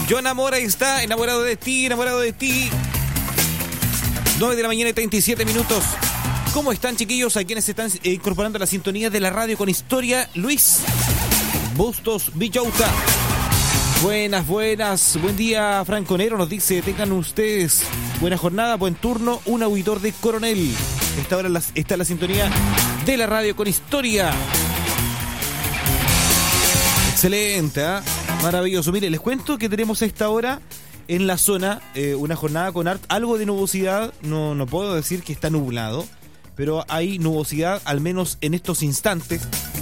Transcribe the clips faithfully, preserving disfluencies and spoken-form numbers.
Yo enamora está, enamorado de ti, enamorado de ti. nueve de la mañana y treinta y siete minutos. ¿Cómo están, chiquillos? A quienes se están eh, incorporando a la sintonía de la radio con historia. Luis Bustos Villauta. Buenas, buenas. Buen día, Franconero. Nos dice, tengan ustedes buena jornada, buen turno. Un auditor de Coronel. Esta hora está en la sintonía de la radio con historia. Excelente, ¿eh? Maravilloso. Mire, les cuento que tenemos a esta hora en la zona eh, una jornada con art, algo de nubosidad. No, no puedo decir que está nublado, pero hay nubosidad, al menos en estos instantes.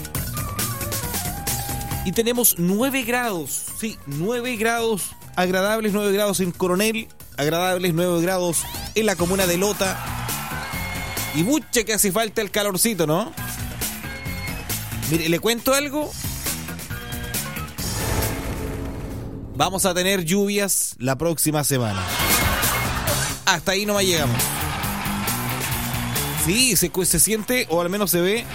Y tenemos nueve grados, sí, nueve grados agradables, nueve grados en Coronel, agradables, nueve grados en la comuna de Lota. Y mucha que hace falta el calorcito, ¿no? Mire, le cuento algo. Vamos a tener lluvias la próxima semana. Hasta ahí nomás llegamos. Sí, se, se siente, o al menos se ve,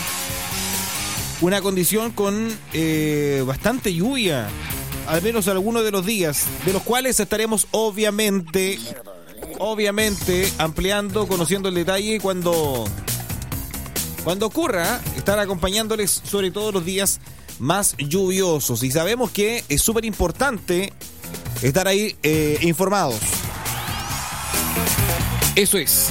una condición con eh, bastante lluvia. Al menos algunos de los días, de los cuales estaremos obviamente, obviamente ampliando, conociendo el detalle cuando, cuando ocurra, estar acompañándoles sobre todo los días más lluviosos. Y sabemos que es súper importante estar ahí eh, informados. Eso es.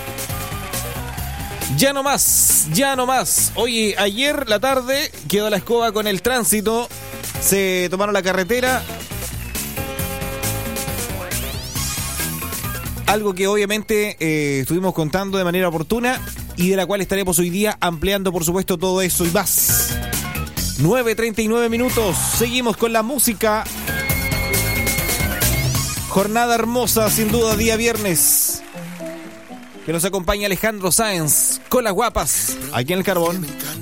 Ya no más, ya no más. Oye, ayer la tarde quedó la escoba con el tránsito. Se tomaron la carretera. Algo que obviamente eh, estuvimos contando de manera oportuna y de la cual estaremos hoy día ampliando, por supuesto, todo eso y más. nueve treinta y nueve minutos. Seguimos con la música. Jornada hermosa, sin duda, día viernes. Que nos acompaña Alejandro Sáenz con las guapas aquí en el Carbón.